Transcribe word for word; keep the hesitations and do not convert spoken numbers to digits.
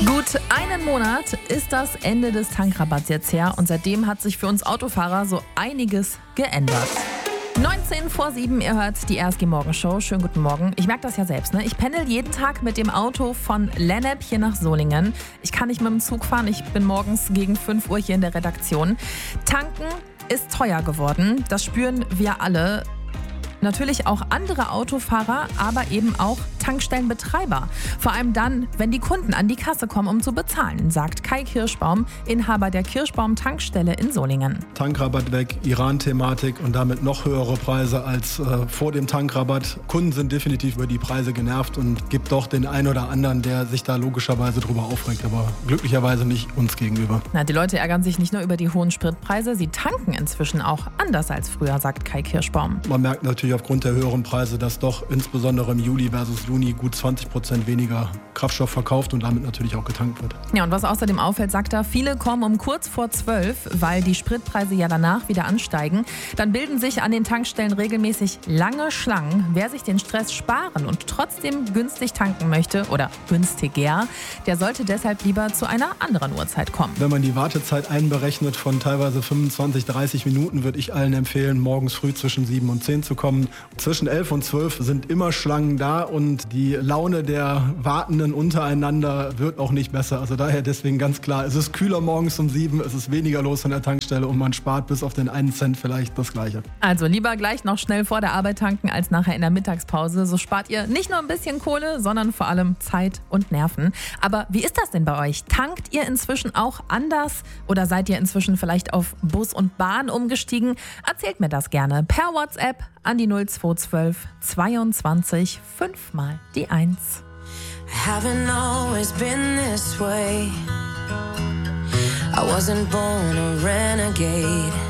Gut einen Monat ist das Ende des Tankrabatts jetzt her und seitdem hat sich für uns Autofahrer so einiges geändert. neunzehn vor sieben, ihr hört die R S G-Morgenshow. Schönen guten Morgen. Ich merke das ja selbst, ne? Ich pendel jeden Tag mit dem Auto von Lennep hier nach Solingen. Ich kann nicht mit dem Zug fahren, ich bin morgens gegen fünf Uhr hier in der Redaktion. Tanken ist teuer geworden, das spüren wir alle. Natürlich auch andere Autofahrer, aber eben auch Tankstellenbetreiber. Vor allem dann, wenn die Kunden an die Kasse kommen, um zu bezahlen, sagt Kai Kirschbaum, Inhaber der Kirschbaum-Tankstelle in Solingen. Tankrabatt weg, Iran-Thematik und damit noch höhere Preise als äh, vor dem Tankrabatt. Kunden sind definitiv über die Preise genervt und gibt doch den einen oder anderen, der sich da logischerweise drüber aufregt, aber glücklicherweise nicht uns gegenüber. Na, die Leute ärgern sich nicht nur über die hohen Spritpreise, sie tanken inzwischen auch anders als früher, sagt Kai Kirschbaum. Man merkt natürlich aufgrund der höheren Preise, dass doch insbesondere im Juli versus Juni gut zwanzig Prozent weniger Kraftstoff verkauft und damit natürlich auch getankt wird. Ja, und was außerdem auffällt, sagt er, viele kommen um kurz vor zwölf, weil die Spritpreise ja danach wieder ansteigen. Dann bilden sich an den Tankstellen regelmäßig lange Schlangen. Wer sich den Stress sparen und trotzdem günstig tanken möchte oder günstiger, der sollte deshalb lieber zu einer anderen Uhrzeit kommen. Wenn man die Wartezeit einberechnet von teilweise fünfundzwanzig, dreißig Minuten, würde ich allen empfehlen, morgens früh zwischen sieben und zehn zu kommen. Zwischen elf und zwölf sind immer Schlangen da und die Laune der Wartenden untereinander wird auch nicht besser. Also daher deswegen ganz klar, es ist kühler morgens um sieben, es ist weniger los an der Tankstelle und man spart bis auf den einen Cent vielleicht das Gleiche. Also lieber gleich noch schnell vor der Arbeit tanken als nachher in der Mittagspause. So spart ihr nicht nur ein bisschen Kohle, sondern vor allem Zeit und Nerven. Aber wie ist das denn bei euch? Tankt ihr inzwischen auch anders oder seid ihr inzwischen vielleicht auf Bus und Bahn umgestiegen? Erzählt mir das gerne per WhatsApp an die null zwei zwölf zweiundzwanzig fünfmal die eins. I haven't always been this way. I wasn't born a renegade.